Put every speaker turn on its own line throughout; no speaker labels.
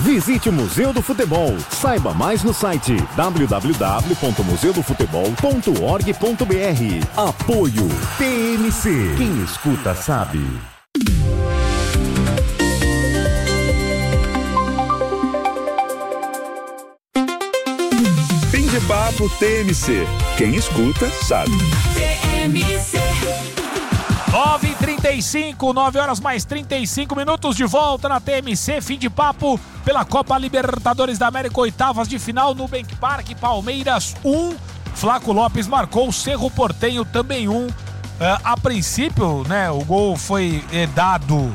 Visite o Museu do Futebol. Saiba mais no site www.museudofutebol.org.br. Apoio TMC. Quem escuta sabe.
Fim de papo TMC. Quem escuta sabe.
TMC.
9h35, 9 horas mais 35 minutos de volta na TMC, fim de papo pela Copa Libertadores da América, oitavas de final, Nubank Park, Palmeiras 1, Flaco Lopes marcou, Cerro Porteño também 1. A princípio, né, o gol foi dado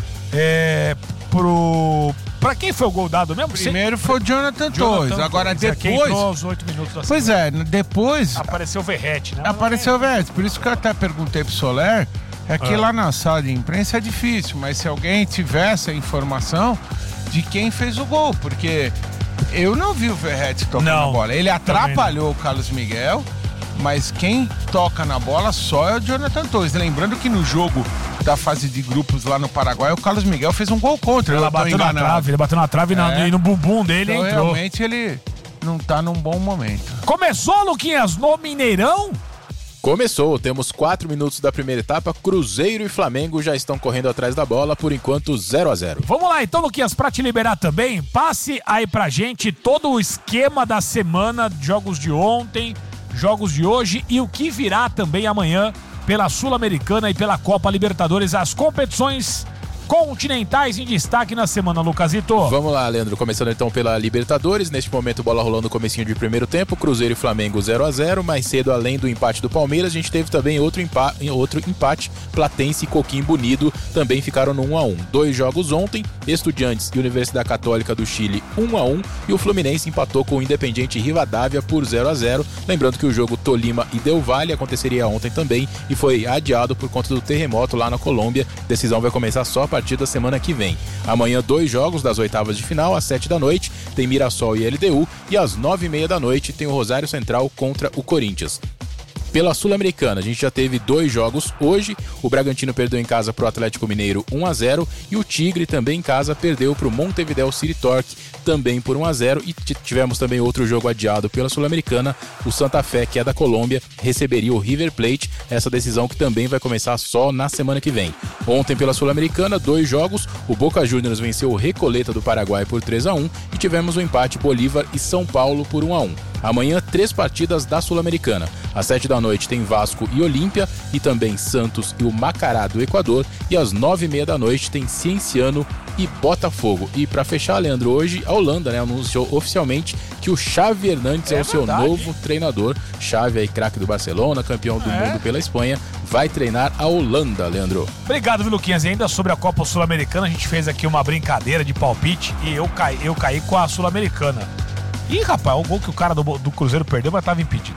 Pra quem foi o gol dado mesmo?
Primeiro foi o Jonathan Torres, agora depois...
aos 8 minutos da
Pois depois...
Apareceu o Verratti, né?
Apareceu o Verratti, por isso que eu até perguntei pro Soler, que lá na sala de imprensa é difícil, mas se alguém tivesse a informação de quem fez o gol, porque eu não vi o Verratti tocando a bola. Ele atrapalhou o Carlos Miguel, mas quem toca na bola só é o Jonathan Torres. Lembrando que no jogo da fase de grupos lá no Paraguai, o Carlos Miguel fez um gol contra.
Ele bateu na trave e no bumbum dele
então,
entrou.
Realmente ele não tá num bom momento.
Começou, Luquinhas, no Mineirão?
Começou, temos 4 minutos da primeira etapa, Cruzeiro e Flamengo já estão correndo atrás da bola, por enquanto 0-0.
Vamos lá então, Luquinhas, pra te liberar também, passe aí pra gente todo o esquema da semana, jogos de ontem, jogos de hoje e o que virá também amanhã pela Sul-Americana e pela Copa Libertadores, as competições continentais em destaque na semana, Lucasito.
Vamos lá, Leandro, começando então pela Libertadores, neste momento bola rolando no comecinho de primeiro tempo, Cruzeiro e Flamengo 0-0, mais cedo além do empate do Palmeiras, a gente teve também outro empate, Platense e Coquimbo Unido também ficaram no 1-1. 2 jogos ontem, Estudiantes e Universidade Católica do Chile 1-1 e o Fluminense empatou com o Independiente Rivadavia por 0-0, lembrando que o jogo Tolima e Del Valle aconteceria ontem também e foi adiado por conta do terremoto lá na Colômbia, decisão vai começar só a partir da semana que vem. Amanhã 2 jogos das oitavas de final, às 7 da noite tem Mirassol e LDU e às 9h30 da noite tem o Rosário Central contra o Corinthians. Pela Sul-Americana, a gente já teve 2 jogos hoje, o Bragantino perdeu em casa para o Atlético Mineiro 1-0 e o Tigre também em casa perdeu para o Montevideo City Torque também por 1-0 e tivemos também outro jogo adiado pela Sul-Americana, o Santa Fé, que é da Colômbia, receberia o River Plate, essa decisão que também vai começar só na semana que vem. Ontem pela Sul-Americana, 2 jogos, o Boca Juniors venceu o Recoleta do Paraguai por 3-1 e tivemos o empate Bolívar e São Paulo por 1-1. Amanhã, 3 partidas da Sul-Americana. Às 7 da noite tem Vasco e Olímpia e também Santos e o Macará do Equador. E às 9h30 da noite tem Cienciano e Botafogo. E para fechar, Leandro, hoje a Holanda, né, anunciou oficialmente que o Xavi Hernandes é o seu novo treinador. Xavi aí, craque do Barcelona, campeão do mundo pela Espanha, vai treinar a Holanda, Leandro.
Obrigado, Luquinhas. E ainda sobre a Copa Sul-Americana, a gente fez aqui uma brincadeira de palpite e eu caí com a Sul-Americana. Ih, rapaz, o gol que o cara do Cruzeiro perdeu, mas tava impedido.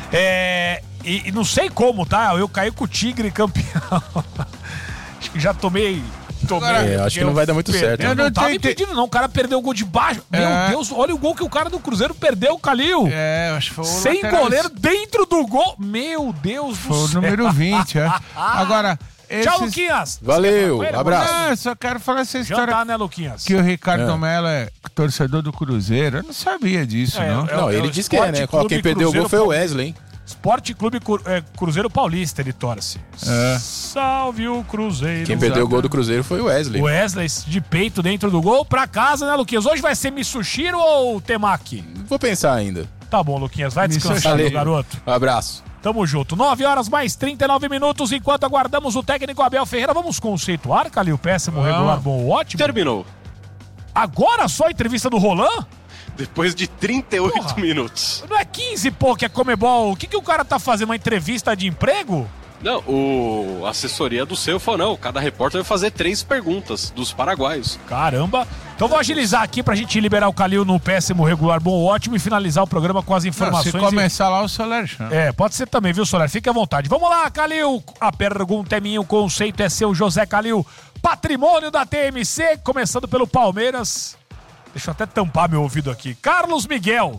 E não sei como, tá? Eu caí com o Tigre campeão. Acho que já tomei.
Acho que não vai dar muito certo.
Eu não tava impedido, não. O cara perdeu o gol de baixo. Meu Deus, olha o gol que o cara do Cruzeiro perdeu, Calil.
Acho que foi o
sem goleiro dentro do gol. Meu Deus do céu.
Foi o número 20, Agora...
Tchau, Luquinhas.
Valeu, abraço.
Eu só quero falar essa história.
Já tá, né, Luquinhas?
Que o Ricardo Mello é torcedor do Cruzeiro. Eu não sabia disso, não.
Não, ele disse que é, né? Quem perdeu o gol foi o Wesley, hein?
Esporte Clube Cruzeiro Paulista, ele torce. Salve o Cruzeiro.
Quem perdeu o gol do Cruzeiro foi o Wesley.
O Wesley de peito dentro do gol. Pra casa, né, Luquinhas? Hoje vai ser Mitsushiro ou Temaki?
Vou pensar ainda.
Tá bom, Luquinhas. Vai descansar, meu garoto.
Um abraço.
Tamo junto. 9 horas mais 39 minutos. Enquanto aguardamos o técnico Abel Ferreira, vamos conceituar, Calil? Péssimo, regular, bom, ótimo.
Terminou.
Agora só a entrevista do Roland?
Depois de 38 minutos.
Não é 15, pô, que é Comebol. O que o cara tá fazendo? Uma entrevista de emprego?
Não, a assessoria do seu falou, não, cada repórter vai fazer 3 perguntas dos paraguaios.
Caramba. Então vou agilizar aqui pra gente liberar o Calil no péssimo, regular, bom, ótimo e finalizar o programa com as informações.
Se começar lá, o Soler chama.
Pode ser também, viu, Soler? Fique à vontade. Vamos lá, Calil. A pergunta é minha, o conceito é seu, José Calil. Patrimônio da TMC, começando pelo Palmeiras. Deixa eu até tampar meu ouvido aqui. Carlos Miguel.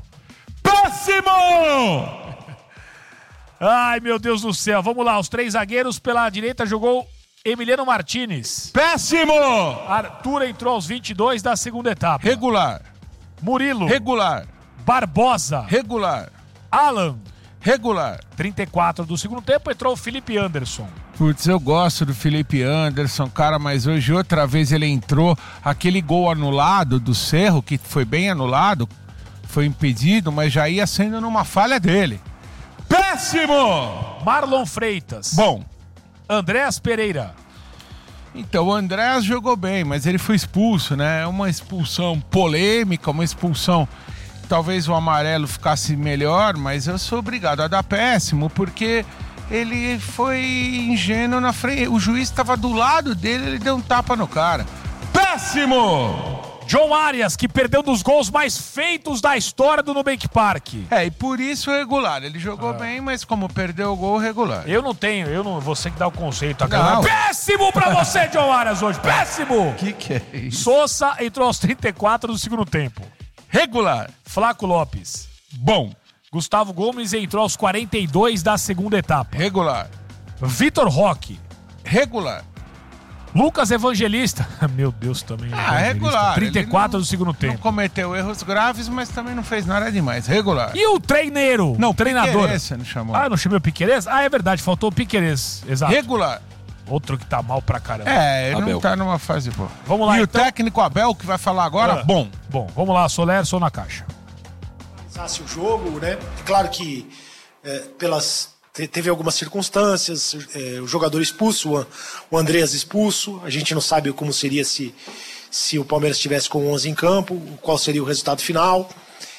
Péssimo! Ai, meu Deus do céu. Vamos lá, os 3 zagueiros pela direita jogou Emiliano Martinez.
Péssimo!
Arthur entrou aos 22 da segunda etapa.
Regular.
Murilo.
Regular.
Barbosa.
Regular.
Alan.
Regular.
34 do segundo tempo, entrou o Felipe Anderson.
Putz, eu gosto do Felipe Anderson, cara, mas hoje outra vez ele entrou. Aquele gol anulado do Cerro, que foi bem anulado, foi impedido, mas já ia sendo numa falha dele. Péssimo!
Marlon Freitas.
Bom.
Andrés Pereira.
Então, o Andrés jogou bem, mas ele foi expulso, né? É uma expulsão polêmica, uma expulsão... Talvez o amarelo ficasse melhor, mas eu sou obrigado a dar péssimo, porque ele foi ingênuo na frente. O juiz estava do lado dele, ele deu um tapa no cara. Péssimo!
John Arias, que perdeu um dos gols mais feitos da história do Nubank Park.
E por isso regular. Ele jogou bem, mas como perdeu o gol, regular.
Eu não, você que dá o conceito. Péssimo pra você, John Arias, hoje. Péssimo!
Que é isso?
Sousa entrou aos 34 do segundo tempo.
Regular.
Flaco Lopes.
Bom.
Gustavo Gomes entrou aos 42 da segunda etapa.
Regular.
Vitor Roque.
Regular.
Lucas Evangelista. Meu Deus, também.
Regular.
34 do segundo tempo.
Não cometeu erros graves, mas também não fez nada demais. Regular.
E o treineiro?
Não,
treinador.
Piquerez, você não chamou.
Não chamei o Piquerez? É verdade, faltou o Piquerez. Exato.
Regular.
Outro que tá mal pra caramba.
Ele
Abel.
não tá numa fase boa.
Vamos lá,
e
então.
o técnico Abel, que vai falar agora, bom.
Bom, vamos lá, Soler, sou na caixa.
Analisasse o jogo, né? Claro que teve algumas circunstâncias, o jogador expulso, o Andreas expulso, a gente não sabe como seria se o Palmeiras estivesse com 11 em campo, qual seria o resultado final.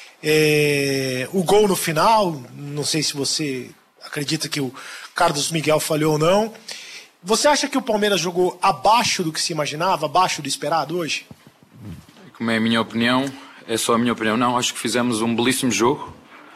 O gol no final, não sei se você acredita que o Carlos Miguel falhou ou não. Você acha que o Palmeiras jogou abaixo do que se imaginava, abaixo do esperado hoje?
Como é a minha opinião, é só a minha opinião, não, acho que fizemos um belíssimo jogo.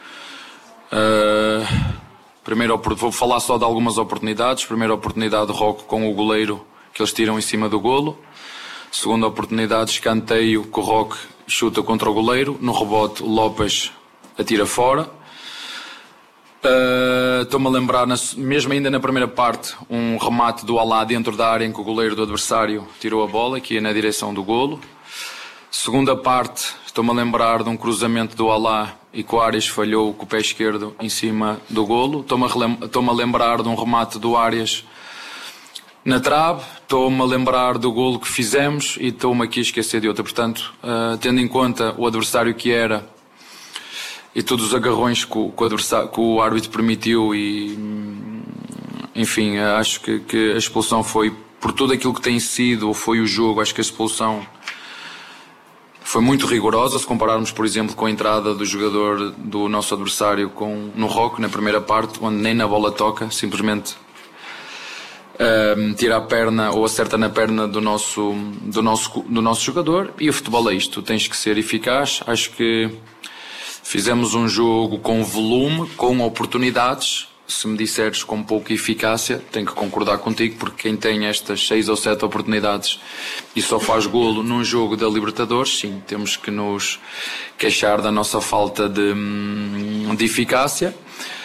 Primeiro, vou falar só de algumas oportunidades. Primeira oportunidade, Roque com o goleiro, que eles tiram em cima do golo. Segunda oportunidade, escanteio, que o Roque chuta contra o goleiro. No rebote, o Lopes atira fora. Estou-me a lembrar, mesmo ainda na primeira parte, um remate do Alá dentro da área em que o goleiro do adversário tirou a bola, que ia na direção do golo. Segunda parte, estou-me a lembrar de um cruzamento do Alá e que o Arias falhou com o pé esquerdo em cima do golo. Estou-me a lembrar de um remate do Arias na trave. Estou-me a lembrar do golo que fizemos e estou-me aqui a esquecer de outra. Portanto, tendo em conta o adversário que era e todos os agarrões que o árbitro permitiu e, enfim, acho que a expulsão foi, por tudo aquilo que tem sido ou foi o jogo, acho que a expulsão foi muito rigorosa, se compararmos, por exemplo, com a entrada do jogador do nosso adversário no Roque, na primeira parte, onde nem na bola toca, simplesmente tira a perna ou acerta na perna do nosso jogador. E o futebol é isto, tens que ser eficaz. Acho que fizemos um jogo com volume, com oportunidades. Se me disseres com pouca eficácia, tenho que concordar contigo, porque quem tem estas 6 ou 7 oportunidades e só faz golo num jogo da Libertadores, sim, temos que nos queixar da nossa falta de eficácia.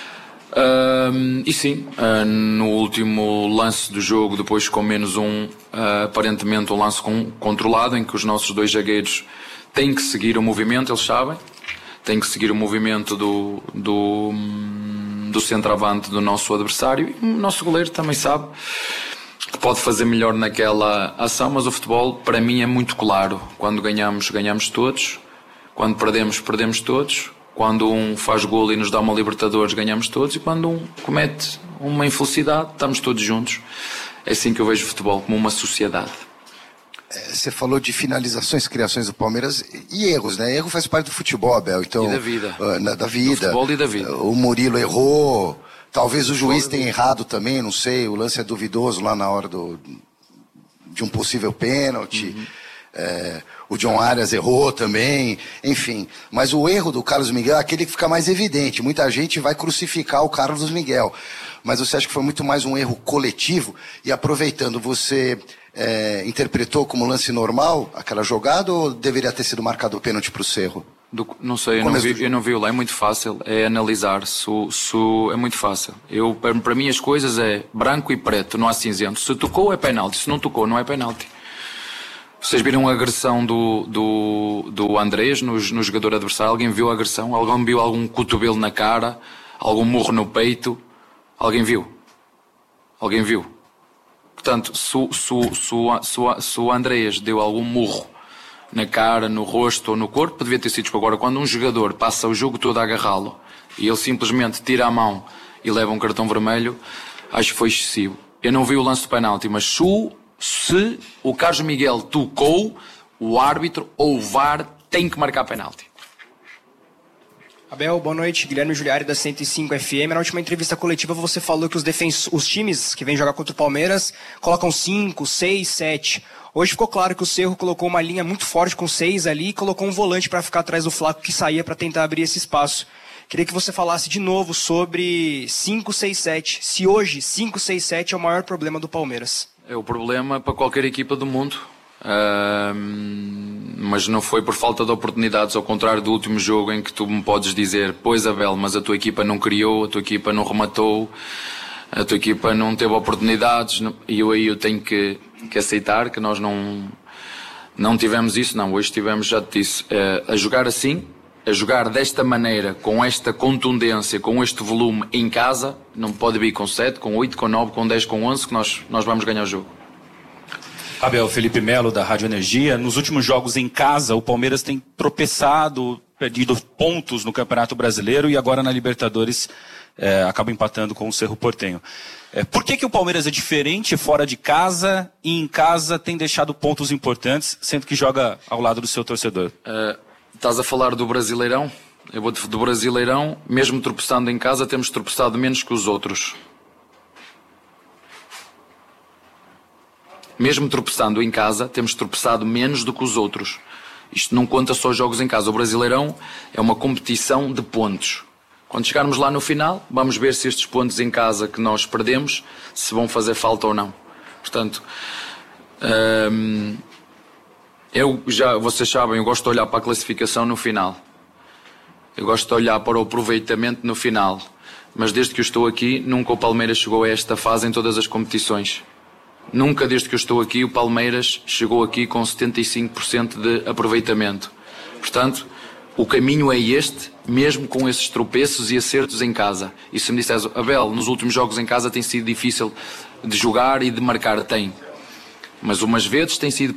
E sim, no último lance do jogo, depois com menos aparentemente um lance controlado, em que os nossos 2 zagueiros têm que seguir o movimento, eles sabem, têm que seguir o movimento do centroavante do nosso adversário, e o nosso goleiro também sabe que pode fazer melhor naquela ação, mas o futebol para mim é muito claro: quando ganhamos, ganhamos todos, quando perdemos, perdemos todos, quando um faz golo e nos dá uma Libertadores, ganhamos todos, e quando um comete uma infelicidade, estamos todos juntos. É assim que eu vejo o futebol, como uma sociedade.
Você falou de finalizações, criações do Palmeiras e erros, né? Erro faz parte do futebol, Abel. Então,
e da vida.
Da vida.
Do futebol e da vida.
O Murilo errou, talvez o juiz tenha errado também, não sei, o lance é duvidoso lá na hora de um possível pênalti. O John Arias errou também, enfim. Mas o erro do Carlos Miguel é aquele que fica mais evidente. Muita gente vai crucificar o Carlos Miguel. Mas você acha que foi muito mais um erro coletivo? E aproveitando, você interpretou como lance normal aquela jogada ou deveria ter sido marcado o pênalti para o Cerro?
Não sei, eu não vi o lá, é muito fácil, é analisar, é muito fácil. Para mim as coisas é branco e preto, não há cinzento. Se tocou é penalti, se não tocou não é penalti. Vocês viram a agressão do Andrés no jogador adversário? Alguém viu a agressão? Alguém viu algum cotovelo na cara? Algum murro no peito? Alguém viu? Alguém viu? Portanto, se o Andrés deu algum murro na cara, no rosto ou no corpo, devia ter sido expulso. Agora, quando um jogador passa o jogo todo a agarrá-lo e ele simplesmente tira a mão e leva um cartão vermelho, acho que foi excessivo. Eu não vi o lance do penalti, mas se o Carlos Miguel tocou, o árbitro ou o VAR tem que marcar penalti.
Abel, boa noite. Guilherme Giuliari da 105 FM. Na última entrevista coletiva você falou que os times que vêm jogar contra o Palmeiras colocam 5, 6, 7. Hoje ficou claro que o Cerro colocou uma linha muito forte com 6 ali e colocou um volante para ficar atrás do Flaco que saía para tentar abrir esse espaço. Queria que você falasse de novo sobre 5, 6, 7. Se hoje 5, 6, 7 é o maior problema do Palmeiras.
É o problema para qualquer equipa do mundo. Mas não foi por falta de oportunidades, ao contrário do último jogo em que tu me podes dizer: pois Abel, mas a tua equipa não criou, a tua equipa não rematou, a tua equipa não teve oportunidades, e eu tenho que aceitar que nós não tivemos isso. Não, hoje tivemos, já te disse, a jogar assim, a jogar desta maneira, com esta contundência, com este volume em casa. Não pode vir com 7, com 8, com 9, com 10, com 11 que nós vamos ganhar o jogo.
Abel, Felipe Melo da Rádio Energia. Nos últimos jogos em casa, o Palmeiras tem tropeçado, perdido pontos no Campeonato Brasileiro e agora na Libertadores acaba empatando com o Cerro Porteño. Por que o Palmeiras é diferente fora de casa e em casa tem deixado pontos importantes, sendo que joga ao lado do seu torcedor?
Estás a falar do Brasileirão? Eu vou do Brasileirão, mesmo tropeçando em casa, temos tropeçado menos que os outros. Mesmo tropeçando em casa, temos tropeçado menos do que os outros. Isto não conta só jogos em casa. O Brasileirão é uma competição de pontos. Quando chegarmos lá no final, vamos ver se estes pontos em casa que nós perdemos, se vão fazer falta ou não. Portanto, vocês sabem, eu gosto de olhar para a classificação no final. Eu gosto de olhar para o aproveitamento no final. Mas desde que eu estou aqui, nunca o Palmeiras chegou a esta fase em todas as competições. Nunca, desde que eu estou aqui, o Palmeiras chegou aqui com 75% de aproveitamento. Portanto, o caminho é este, mesmo com esses tropeços e acertos em casa. E se me disseres: Abel, nos últimos jogos em casa tem sido difícil de jogar e de marcar, tem. Mas umas vezes tem sido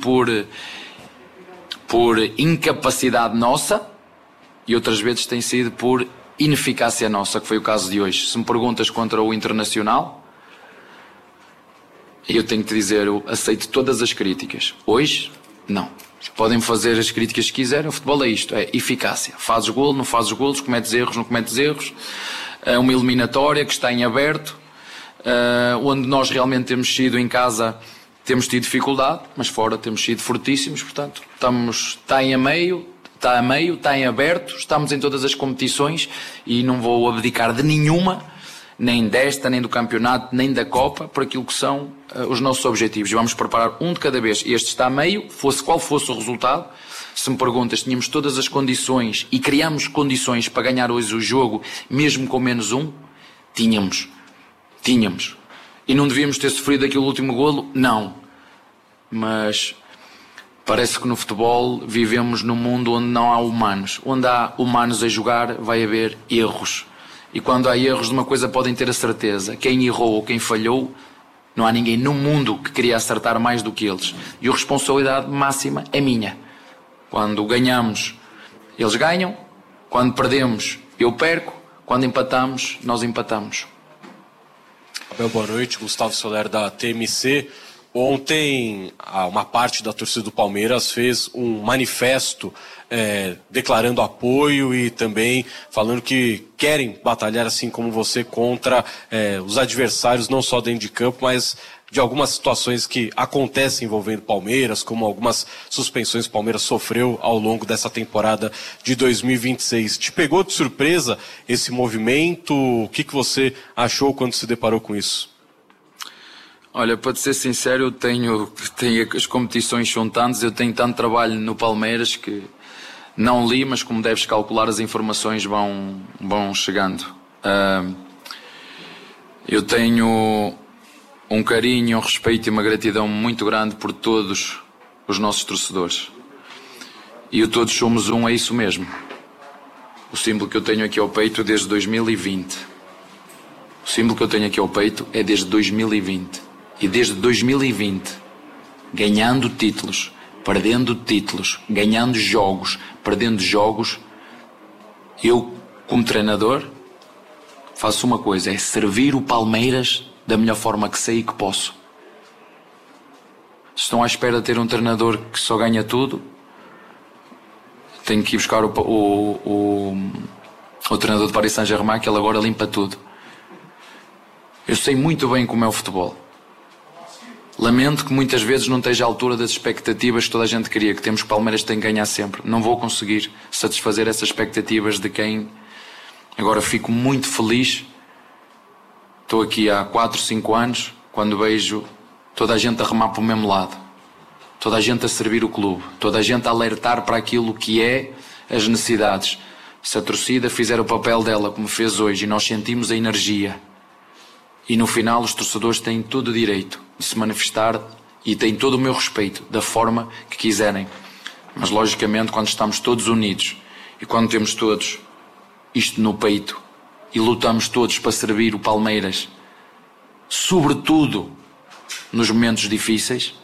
por incapacidade nossa e outras vezes tem sido por ineficácia nossa, que foi o caso de hoje. Se me perguntas contra o Internacional, eu tenho que te dizer, eu aceito todas as críticas. Hoje, não. Podem fazer as críticas que quiserem, o futebol é isto, é eficácia. Fazes golo, não fazes golos, cometes erros, não cometes erros. É uma eliminatória que está em aberto, onde nós realmente temos sido em casa, temos tido dificuldade, mas fora temos sido fortíssimos, portanto, está a meio, está em aberto, estamos em todas as competições e não vou abdicar de nenhuma, nem desta, nem do campeonato, nem da Copa, por aquilo que são os nossos objetivos. E vamos preparar um de cada vez. Este está a meio, qual fosse o resultado. Se me perguntas, tínhamos todas as condições e criámos condições para ganhar hoje o jogo, mesmo com menos um? Tínhamos. E não devíamos ter sofrido aquele último golo? Não. Mas parece que no futebol vivemos num mundo onde não há humanos. Onde há humanos a jogar, vai haver erros. E quando há erros de uma coisa podem ter a certeza. Quem errou ou quem falhou, não há ninguém no mundo que queria acertar mais do que eles. E a responsabilidade máxima é minha. Quando ganhamos, eles ganham. Quando perdemos, eu perco. Quando empatamos, nós empatamos.
Abel, boa noite. Gustavo Soler da TMC. Ontem, uma parte da torcida do Palmeiras fez um manifesto declarando apoio e também falando que querem batalhar, assim como você, contra os adversários, não só dentro de campo, mas de algumas situações que acontecem envolvendo o Palmeiras, como algumas suspensões que o Palmeiras sofreu ao longo dessa temporada de 2026. Te pegou de surpresa esse movimento? O que você achou quando se deparou com isso?
Olha, para te ser sincero, eu tenho as competições são tantas, eu tenho tanto trabalho no Palmeiras que Não li, mas como deves calcular, as informações vão chegando. Eu tenho um carinho, um respeito e uma gratidão muito grande por todos os nossos torcedores. E o todos somos um, é isso mesmo. O símbolo que eu tenho aqui ao peito é desde 2020. O símbolo que eu tenho aqui ao peito é desde 2020. E desde 2020, ganhando títulos, perdendo títulos, ganhando jogos, perdendo jogos, eu, como treinador, faço uma coisa, é servir o Palmeiras da melhor forma que sei e que posso. Se estão à espera de ter um treinador que só ganha tudo, tenho que ir buscar o treinador de Paris Saint-Germain, que ele agora limpa tudo. Eu sei muito bem como é o futebol. Lamento que muitas vezes não esteja à altura das expectativas que toda a gente queria, que temos que o Palmeiras tem que ganhar sempre. Não vou conseguir satisfazer essas expectativas de quem... Agora fico muito feliz. Estou aqui há 4, 5 anos, quando vejo toda a gente a remar para o mesmo lado. Toda a gente a servir o clube. Toda a gente a alertar para aquilo que é as necessidades. Se a torcida fizer o papel dela como fez hoje e nós sentimos a energia, e no final os torcedores têm todo o direito de se manifestar e têm todo o meu respeito da forma que quiserem. Mas logicamente quando estamos todos unidos e quando temos todos isto no peito e lutamos todos para servir o Palmeiras, sobretudo nos momentos difíceis,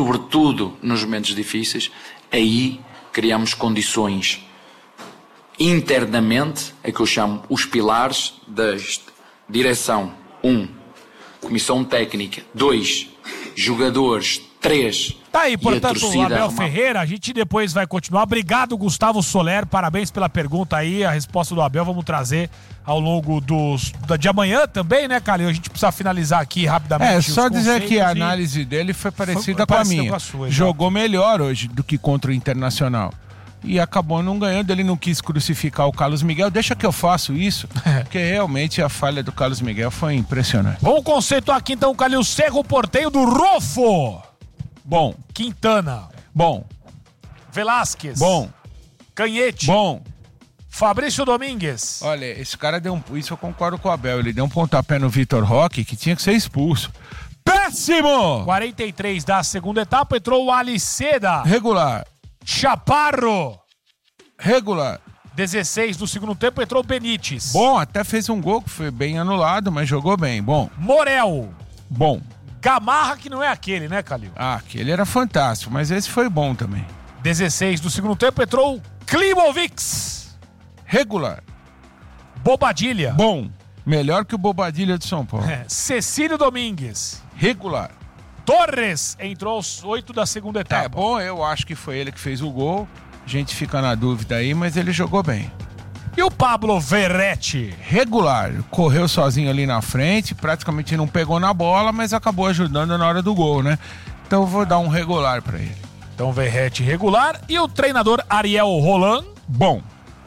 aí criamos condições internamente, a que eu chamo os pilares da direção. 1. Comissão técnica. 2. Jogadores. 3.
Tá aí, portanto, o Abel Ferreira, a gente depois vai continuar. Obrigado, Gustavo Soler, parabéns pela pergunta aí, a resposta do Abel vamos trazer ao longo de amanhã também, né, Calil? A gente precisa finalizar aqui rapidamente.
Só dizer que a análise dele foi parecida com a minha. Com a sua, jogou melhor hoje do que contra o Internacional. E acabou não ganhando, ele não quis crucificar o Carlos Miguel. Deixa que eu faço isso, porque realmente a falha do Carlos Miguel foi impressionante.
Vamos conceituar aqui então o Calil Cerro, o porteio do Rofo.
Bom.
Quintana.
Bom.
Velasquez.
Bom.
Canhete.
Bom.
Fabrício Domingues.
Olha, esse cara deu isso eu concordo com o Abel, ele deu um pontapé no Vitor Roque que tinha que ser expulso. Péssimo!
43 da segunda etapa, entrou o Aliceda.
Regular.
Chaparro.
Regular.
16 do segundo tempo, entrou o Benítez.
Bom, até fez um gol que foi bem anulado, mas jogou bem. Bom.
Morel.
Bom.
Gamarra, que não é aquele, né, Calil?
Aquele era fantástico, mas esse foi bom também.
16 do segundo tempo, entrou o Klimovics.
Regular.
Bobadilha.
Bom. Melhor que o Bobadilha de São Paulo.
Cecílio Domingues.
Regular.
Torres entrou aos 8 da segunda etapa.
Bom, eu acho que foi ele que fez o gol. A gente fica na dúvida aí, mas ele jogou bem.
E o Pablo Verratti?
Regular. Correu sozinho ali na frente, praticamente não pegou na bola, mas acabou ajudando na hora do gol, né? Então eu vou dar um regular pra ele.
Então Verratti regular. E o treinador Ariel Roland?
Bom.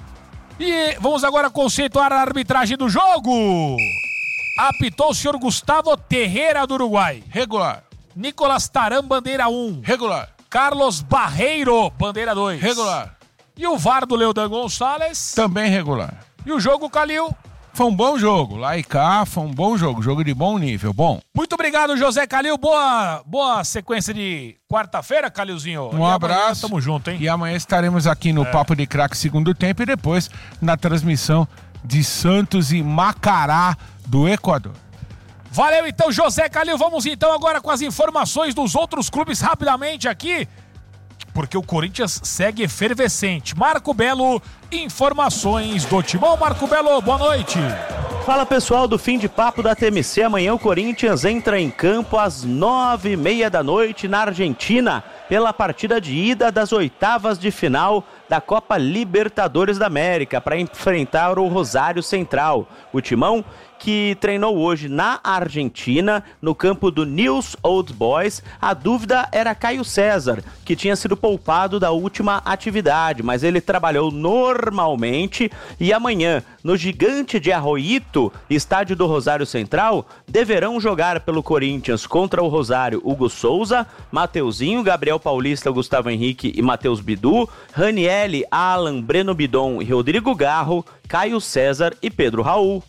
E vamos agora conceituar a arbitragem do jogo. Apitou o senhor Gustavo Terreira do Uruguai.
Regular.
Nicolas Taram, bandeira 1.
Regular.
Carlos Barreiro, bandeira 2.
Regular.
E o VAR do Leodan Gonçalves?
Também regular.
E o jogo, Calil?
Foi um bom jogo. Lá e cá, foi um bom jogo. Jogo de bom nível. Bom.
Muito obrigado, José Calil. Boa sequência de quarta-feira, Calilzinho.
Um abraço.
Tamo junto, hein?
E amanhã estaremos aqui no Papo de Craque segundo tempo e depois na transmissão de Santos e Macará do Equador.
Valeu então, José Calil. Vamos então agora com as informações dos outros clubes rapidamente aqui, porque o Corinthians segue efervescente. Marco Belo, informações do Timão. Marco Belo, boa noite.
Fala pessoal do Fim de Papo da TMC. Amanhã o Corinthians entra em campo às 9h30 da noite na Argentina pela partida de ida das oitavas de final da Copa Libertadores da América para enfrentar o Rosário Central. O Timão que treinou hoje na Argentina, no campo do News Old Boys. A dúvida era Caio César, que tinha sido poupado da última atividade, mas ele trabalhou normalmente e amanhã, no Gigante de Arroito, estádio do Rosário Central, deverão jogar pelo Corinthians contra o Rosário Hugo Souza, Mateuzinho, Gabriel Paulista, Gustavo Henrique e Matheus Bidu, Ranielli, Alan, Breno Bidon e Rodrigo Garro, Caio César e Pedro Raul.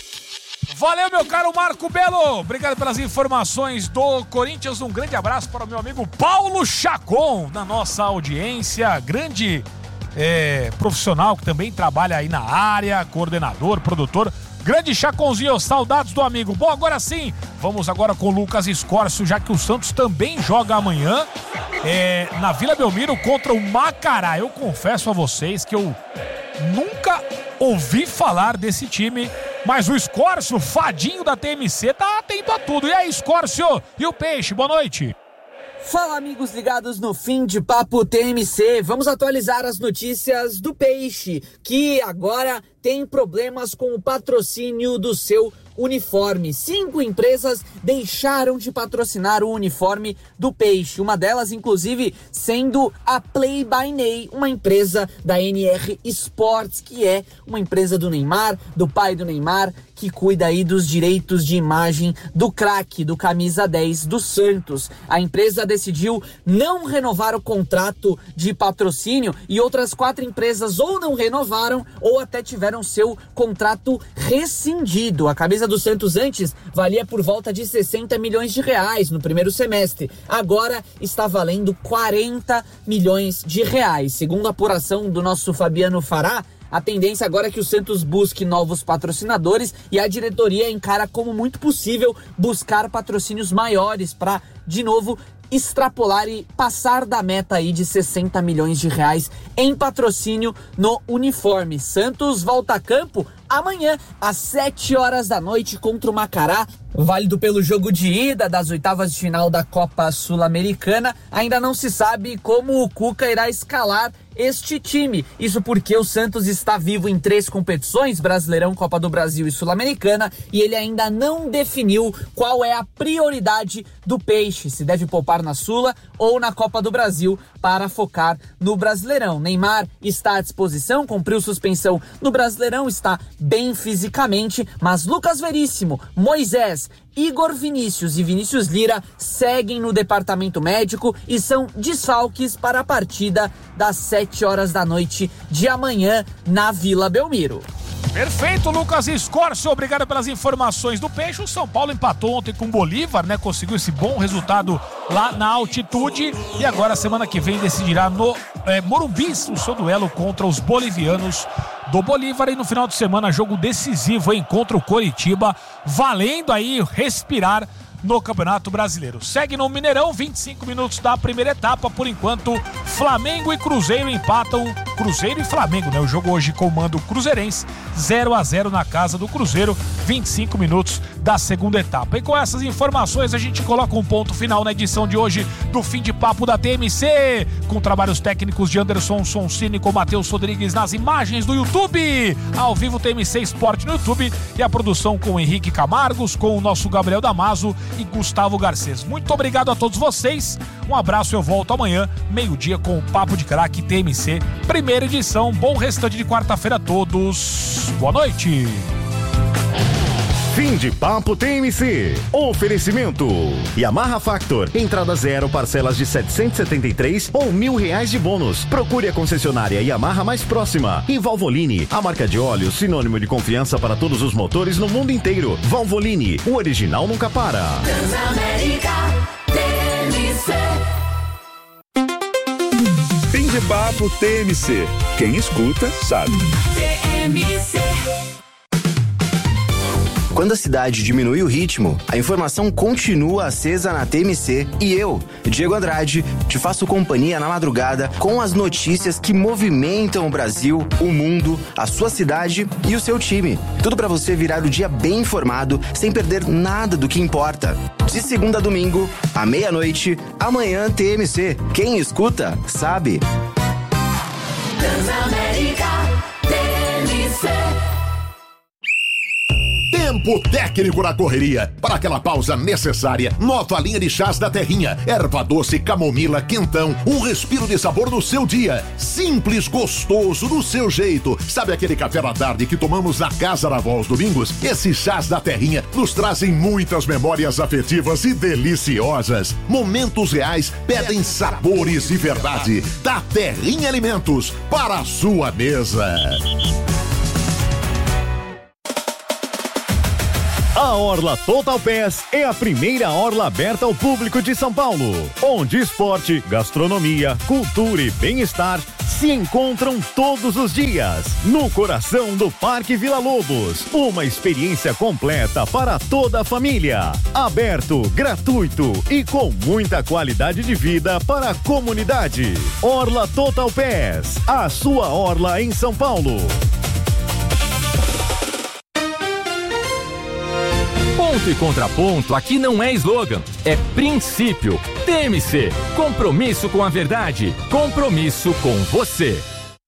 Valeu, meu caro Marco Belo. Obrigado pelas informações do Corinthians. Um grande abraço para o meu amigo Paulo Chacon, na nossa audiência. Grande profissional que também trabalha aí na área, coordenador, produtor. Grande Chaconzinho, saudades do amigo. Bom, agora sim, vamos agora com o Lucas Escórcio, já que o Santos também joga amanhã na Vila Belmiro contra o Macará. Eu confesso a vocês que eu nunca ouvi falar desse time, mas o Escórcio, fadinho da TMC, tá atento a tudo. E aí, Escórcio? E o Peixe? Boa noite.
Fala, amigos ligados no Fim de Papo TMC. Vamos atualizar as notícias do Peixe, que agora tem problemas com o patrocínio do seu uniforme. 5 empresas deixaram de patrocinar o uniforme do Peixe. Uma delas, inclusive, sendo a Play by Ney, uma empresa da NR Sports, que é uma empresa do Neymar, do pai do Neymar, que cuida aí dos direitos de imagem do craque, do camisa 10 do Santos. A empresa decidiu não renovar o contrato de patrocínio e outras 4 empresas ou não renovaram ou até tiveram seu contrato rescindido. A camisa do Santos antes valia por volta de 60 milhões de reais no primeiro semestre. Agora está valendo 40 milhões de reais. Segundo a apuração do nosso Fabiano Fará, a tendência agora é que o Santos busque novos patrocinadores e a diretoria encara como muito possível buscar patrocínios maiores para, de novo, extrapolar e passar da meta aí de 60 milhões de reais em patrocínio no uniforme. Santos volta a campo amanhã às 7 horas da noite contra o Macará, válido pelo jogo de ida das oitavas de final da Copa Sul-Americana. Ainda não se sabe como o Cuca irá escalar este time. Isso porque o Santos está vivo em 3 competições, Brasileirão, Copa do Brasil e Sul-Americana, e ele ainda não definiu qual é a prioridade do Peixe, se deve poupar na Sula ou na Copa do Brasil para focar no Brasileirão. Neymar está à disposição, cumpriu suspensão no Brasileirão, está bem fisicamente, mas Lucas Veríssimo, Moisés, Igor Vinícius e Vinícius Lira seguem no departamento médico e são desfalques para a partida das 7 horas da noite de amanhã na Vila Belmiro.
Perfeito, Lucas Escórcio, obrigado pelas informações do Peixe. O São Paulo empatou ontem com o Bolívar, né? Conseguiu esse bom resultado lá na altitude e agora semana que vem decidirá no Morumbi o seu duelo contra os bolivianos do Bolívar. E no final de semana, jogo decisivo, hein? Contra o Coritiba, valendo aí respirar no Campeonato Brasileiro. Segue no Mineirão, 25 minutos da primeira etapa. Por enquanto, Flamengo e Cruzeiro empatam. Cruzeiro e Flamengo, né? O jogo hoje comanda o Cruzeirense, 0-0 na casa do Cruzeiro, 25 minutos da segunda etapa. E com essas informações a gente coloca um ponto final na edição de hoje do Fim de Papo da TMC, com trabalhos técnicos de Anderson Sonsini com Matheus Rodrigues nas imagens do YouTube, ao vivo TMC Esporte no YouTube, e a produção com Henrique Camargos, com o nosso Gabriel Damaso e Gustavo Garcês. Muito obrigado a todos vocês, um abraço, eu volto amanhã, meio-dia, com o Papo de Craque TMC, primeira edição. Bom restante de quarta-feira a todos, boa noite.
Fim de Papo TMC. Oferecimento Yamaha Factor, entrada 0, parcelas de 773 ou R$1.000 de bônus. Procure a concessionária Yamaha mais próxima. E Valvoline, a marca de óleo sinônimo de confiança para todos os motores no mundo inteiro. Valvoline, o original nunca para.
Transamérica TMC.
Fim de Papo TMC. Quem escuta sabe.
TMC.
Quando a cidade diminui o ritmo, a informação continua acesa na TMC e eu, Diego Andrade, te faço companhia na madrugada com as notícias que movimentam o Brasil, o mundo, a sua cidade e o seu time. Tudo para você virar o dia bem informado, sem perder nada do que importa. De segunda a domingo, à meia-noite, amanhã TMC. Quem escuta, sabe.
Transamérica TMC.
Tempo
Tempo técnico na correria. Para aquela pausa necessária, nova linha de chás da Terrinha. Erva doce, camomila, quentão. Um respiro de sabor no seu dia. Simples, gostoso, do seu jeito. Sabe aquele café da tarde que tomamos na casa da avó aos domingos? Esses chás da Terrinha nos trazem muitas memórias afetivas e deliciosas. Momentos reais pedem sabores de verdade. Da Terrinha Alimentos, para a sua mesa.
A Orla Total Pass é a primeira orla aberta ao público de São Paulo, onde esporte, gastronomia, cultura e bem-estar se encontram todos os dias, no coração do Parque Vila Lobos. Uma experiência completa para toda a família. Aberto, gratuito e com muita qualidade de vida para a comunidade. Orla Total Pass, a sua orla em São Paulo.
Ponto e contraponto aqui não é slogan, é princípio. TMC, compromisso com a verdade, compromisso com você.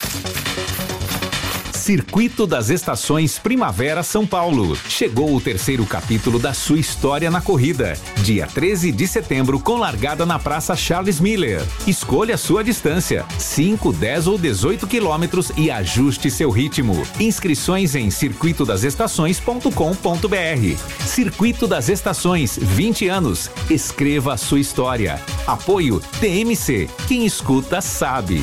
Circuito das Estações Primavera São Paulo. Chegou o terceiro capítulo da sua história na corrida. Dia 13 de setembro, com largada na Praça Charles Miller. Escolha a sua distância, 5, 10 ou 18 quilômetros e ajuste seu ritmo. Inscrições em circuitodasestações.com.br. Circuito das Estações, 20 anos. Escreva a sua história. Apoio TMC. Quem escuta sabe.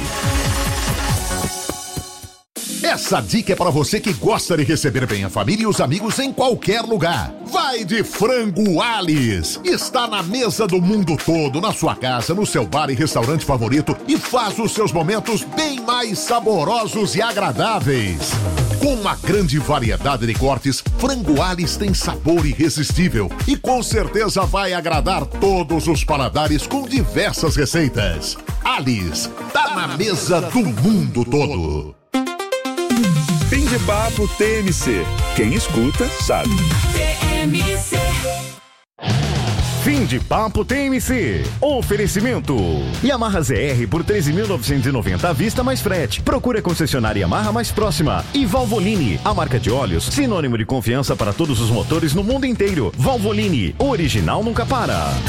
Essa dica é para você que gosta de receber bem a família e os amigos em qualquer lugar. Vai de Frango Alice. Está na mesa do mundo todo, na sua casa, no seu bar e restaurante favorito e faz os seus momentos bem mais saborosos e agradáveis. Com uma grande variedade de cortes, Frango Alice tem sabor irresistível e com certeza vai agradar todos os paladares com diversas receitas. Alice, tá na mesa do mundo todo.
Fim de papo TMC. Quem escuta sabe.
TMC.
Fim de papo TMC. Oferecimento. Yamaha ZR por 13.990 à vista mais frete. Procure a concessionária Yamaha mais próxima. E Valvoline, a marca de óleos, sinônimo de confiança para todos os motores no mundo inteiro. Valvoline, original nunca para.